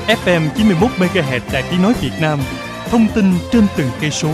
FM 91 MHz Đài Tiếng nói Việt Nam. Thông tin trên từng cây số.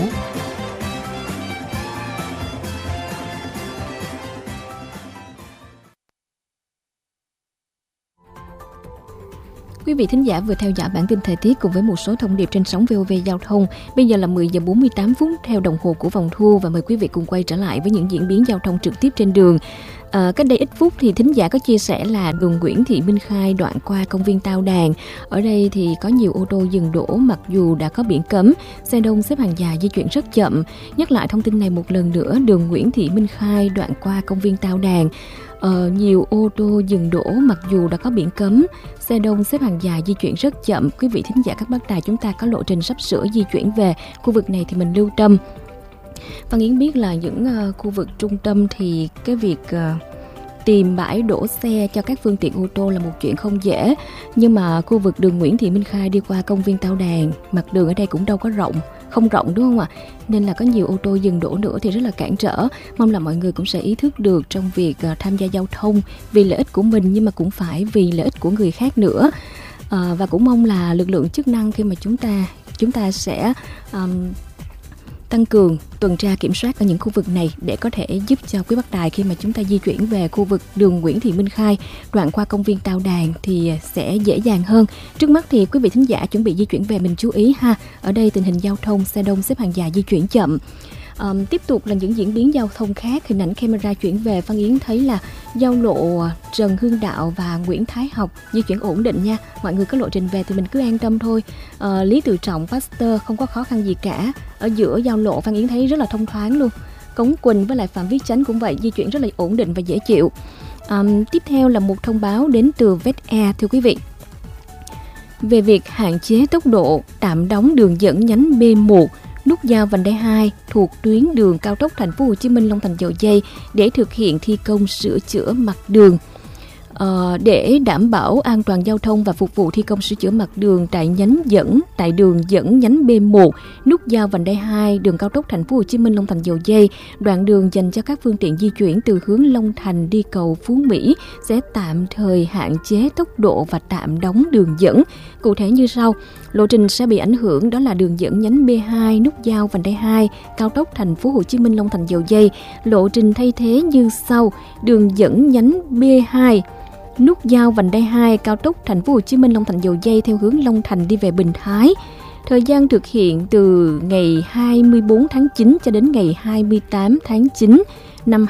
Quý vị thính giả vừa theo dõi bản tin thời tiết cùng với một số thông điệp trên sóng VOV Giao thông. Bây giờ là 10 giờ 48 phút theo đồng hồ của Vòng Thu và mời quý vị cùng quay trở lại với những diễn biến giao thông trực tiếp trên đường. Cách đây ít phút thì thính giả có chia sẻ là đường Nguyễn Thị Minh Khai đoạn qua công viên Tao Đàn. Ở đây thì có nhiều ô tô dừng đỗ mặc dù đã có biển cấm, xe đông xếp hàng dài di chuyển rất chậm. Nhắc lại thông tin này một lần nữa, đường Nguyễn Thị Minh Khai đoạn qua công viên Tao Đàn. Nhiều ô tô dừng đỗ mặc dù đã có biển cấm, xe đông xếp hàng dài di chuyển rất chậm. Quý vị thính giả các bác đài chúng ta có lộ trình sắp sửa di chuyển về khu vực này thì mình lưu tâm. Văn Yến biết là những khu vực trung tâm thì cái việc tìm bãi đổ xe cho các phương tiện ô tô là một chuyện không dễ. Nhưng mà khu vực đường Nguyễn Thị Minh Khai đi qua công viên Tao Đàn, mặt đường ở đây cũng đâu có không rộng đúng không ạ? Nên là có nhiều ô tô dừng đỗ nữa thì rất là cản trở. Mong là mọi người cũng sẽ ý thức được trong việc tham gia giao thông vì lợi ích của mình nhưng mà cũng phải vì lợi ích của người khác nữa. Và cũng mong là lực lượng chức năng khi mà chúng ta sẽ tăng cường tuần tra kiểm soát ở những khu vực này để có thể giúp cho quý bác đài khi mà chúng ta di chuyển về khu vực đường Nguyễn Thị Minh Khai đoạn qua công viên Tao Đàn thì sẽ dễ dàng hơn. Trước mắt thì quý vị thính giả chuẩn bị di chuyển về mình chú ý ha. Ở đây tình hình giao thông xe đông xếp hàng dài di chuyển chậm. Tiếp tục là những diễn biến giao thông khác. Hình ảnh camera chuyển về, Phan Yến thấy là giao lộ Trần Hưng Đạo và Nguyễn Thái Học di chuyển ổn định nha. Mọi người có lộ trình về thì mình cứ an tâm thôi. Lý Tự Trọng, Pasteur không có khó khăn gì cả. Ở giữa giao lộ Phan Yến thấy rất là thông thoáng luôn. Cống Quỳnh với lại Phạm Viết Chánh cũng vậy, di chuyển rất là ổn định và dễ chịu. Tiếp theo là một thông báo đến từ VETE thưa quý vị. Về việc hạn chế tốc độ, tạm đóng đường dẫn nhánh B1 nút giao vành đai 2 thuộc tuyến đường cao tốc Thành phố Hồ Chí Minh Long Thành Dầu Giây để thực hiện thi công sửa chữa mặt đường. Để đảm bảo an toàn giao thông và phục vụ thi công sửa chữa mặt đường tại đường dẫn nhánh B1 nút giao vành đai 2 đường cao tốc Thành phố Hồ Chí Minh Long Thành Dầu Giây, đoạn đường dành cho các phương tiện di chuyển từ hướng Long Thành đi cầu Phú Mỹ sẽ tạm thời hạn chế tốc độ và tạm đóng đường dẫn. Cụ thể như sau: lộ trình sẽ bị ảnh hưởng đó là đường dẫn nhánh B2 nút giao vành đai 2 cao tốc Thành phố Hồ Chí Minh Long Thành Dầu Giây. Lộ trình thay thế như sau: đường dẫn nhánh B2 nút giao vành đai 2 cao tốc Thành phố Hồ Chí Minh Long Thành Dầu Giây theo hướng Long Thành đi về Bình Thái. Thời gian thực hiện từ ngày 24 tháng 9 cho đến ngày 28 tháng 9 năm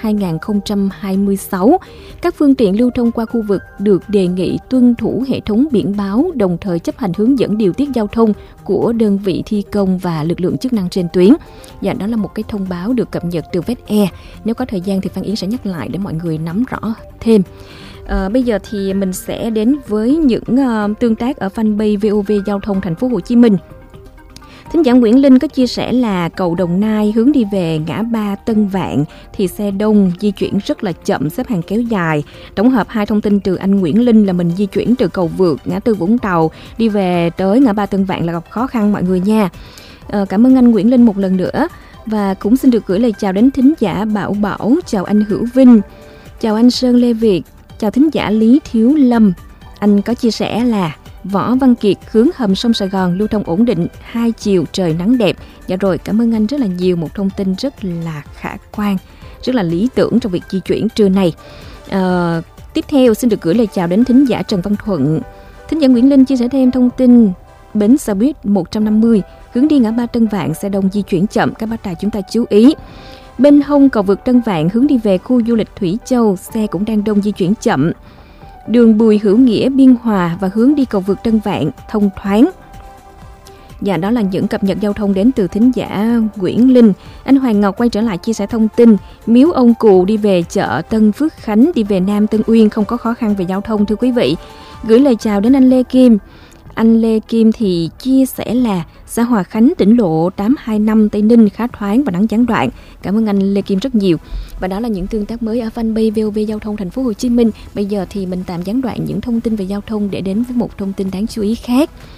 2026. Các phương tiện lưu thông qua khu vực được đề nghị tuân thủ hệ thống biển báo, đồng thời chấp hành hướng dẫn điều tiết giao thông của đơn vị thi công và lực lượng chức năng trên tuyến. Và đó là một cái thông báo được cập nhật từ VETE. Nếu có thời gian thì Phan Yến sẽ nhắc lại để mọi người nắm rõ thêm. Bây giờ thì mình sẽ đến với những tương tác ở fanpage VOV Giao thông Thành phố Hồ Chí Minh. Thính giả Nguyễn Linh có chia sẻ là cầu Đồng Nai hướng đi về ngã ba Tân Vạn thì xe đông di chuyển rất là chậm, xếp hàng kéo dài. Tổng hợp hai thông tin từ anh Nguyễn Linh là mình di chuyển từ cầu Vượt ngã tư Vũng Tàu đi về tới ngã ba Tân Vạn là gặp khó khăn mọi người nha. Cảm ơn anh Nguyễn Linh một lần nữa. Và cũng xin được gửi lời chào đến thính giả Bảo Bảo, chào anh Hữu Vinh, chào anh Sơn Lê Việt, chào thính giả Lý Thiếu Lâm. Anh có chia sẻ là Võ Văn Kiệt hướng hầm sông Sài Gòn lưu thông ổn định, 2 chiều trời nắng đẹp. Dạ rồi, cảm ơn anh rất là nhiều, một thông tin rất là khả quan, rất là lý tưởng trong việc di chuyển trưa nay. Tiếp theo xin được gửi lời chào đến thính giả Trần Văn Thuận. Thính giả Nguyễn Linh chia sẻ thêm thông tin bến xe buýt 150 hướng đi ngã ba Tân Vạn xe đông di chuyển chậm, các bác tài chúng ta chú ý. Bên hông cầu vượt Tân Vạn hướng đi về khu du lịch Thủy Châu, xe cũng đang đông di chuyển chậm. Đường Bùi Hữu Nghĩa Biên Hòa và hướng đi cầu vượt Tân Vạn thông thoáng. Dạ, đó là những cập nhật giao thông đến từ thính giả Nguyễn Linh. Anh Hoàng Ngọc quay trở lại chia sẻ thông tin Miếu Ông Cù đi về chợ Tân Phước Khánh đi về Nam Tân Uyên không có khó khăn về giao thông thưa quý vị. Gửi lời chào đến anh Lê Kim. Anh Lê Kim thì chia sẻ là xã Hòa Khánh tỉnh lộ 825 Tây Ninh khá thoáng và nắng gián đoạn. Cảm ơn anh Lê Kim rất nhiều. Và đó là những tương tác mới ở fanpage VOV Giao thông Thành phố Hồ Chí Minh. Bây giờ thì mình tạm gián đoạn những thông tin về giao thông để đến với một thông tin đáng chú ý khác.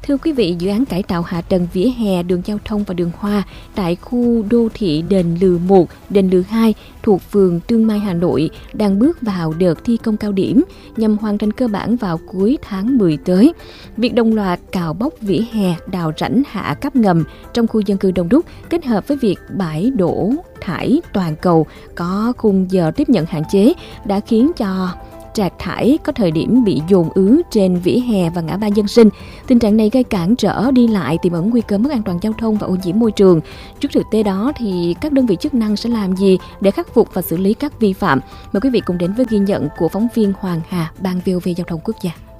Thưa quý vị, dự án cải tạo hạ tầng vỉa hè, đường giao thông và đường hoa tại khu đô thị Đền Lừ 1, Đền Lừ 2 thuộc phường Tương Mai, Hà Nội đang bước vào đợt thi công cao điểm nhằm hoàn thành cơ bản vào cuối tháng 10 tới. Việc đồng loạt cào bóc vỉa hè, đào rãnh hạ cáp ngầm trong khu dân cư đông đúc kết hợp với việc bãi đổ thải toàn cầu có khung giờ tiếp nhận hạn chế đã khiến cho rác thải có thời điểm bị dồn ứ trên vỉa hè và ngã ba dân sinh. Tình trạng này gây cản trở đi lại, tiềm ẩn nguy cơ mất an toàn giao thông và ô nhiễm môi trường. Trước thực tế đó thì các đơn vị chức năng sẽ làm gì để khắc phục và xử lý các vi phạm? Mời quý vị cùng đến với ghi nhận của phóng viên Hoàng Hà, Ban VOV Giao thông Quốc gia.